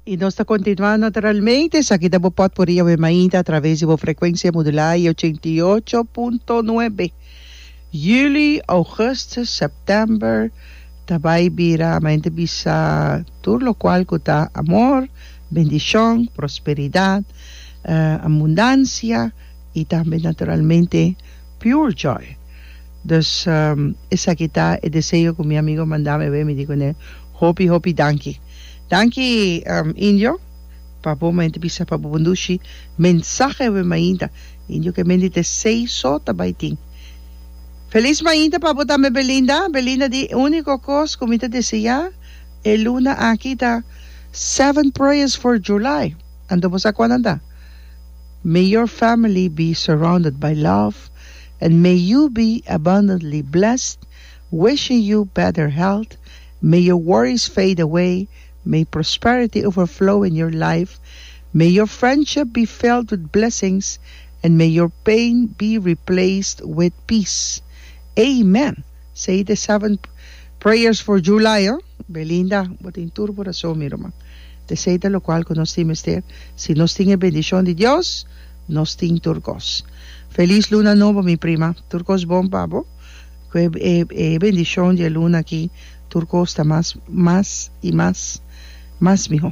E nós está continuando naturalmente. Aqui da Bopot por Rio Mainda através da frequência modular 88.9. Juli, agosto, setembro. Tabay bira mente bisa todo lo cual kuta amor, bendición, prosperidad, abundancia y también naturalmente pure joy. Dus esa kita el deseo que mi amigo mandame me dijo ne hopi danki. Danki indio papo mente bisa papo bundushi mensaje we mainda indio que mendite 6 sota baiting. Feliz mainda papo dame Belinda di único cos comita desea el luna aquí da 7 prayers for July. Ando sa kwananda. May your family be surrounded by love, and may you be abundantly blessed, wishing you better health. May your worries fade away. May prosperity overflow in your life. May your friendship be filled with blessings, and may your pain be replaced with peace. Amen. Say the 7 prayers for July, Belinda, botin turbo raso, mi román. Te de lo cual con nos mister, si nos tiene bendición de Dios, nos tiene turcos. Feliz luna nueva, mi prima. Turcos bon, pavo. Bendición de luna aquí. Turcos está más y más, mijo.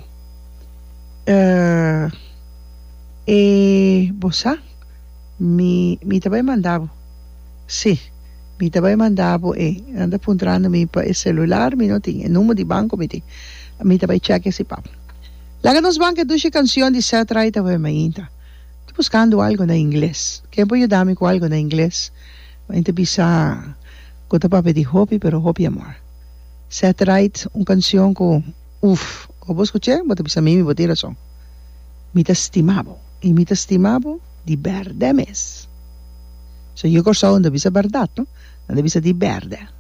Bosa, mi tabay mandabo. Sí, mi tabay mandabo, anda puntrando mi celular, mi no tiene, el número de banco, mi tabay cheque si papo. Láganos banca duche canción de Satraita we mainta. Estoy buscando algo en inglés. ¿Qué voy a ayudarme con algo en inglés? Mainta bisa kota pa de hopi, pero hopi amor. Satraita una canción con uf. ¿O vos escuché? Bota bisa mimi botira son. Mita estimabo. Y mita estimabo di verde mes. So yo corso donde bisa verdad, ¿no? Donde bisa di verde.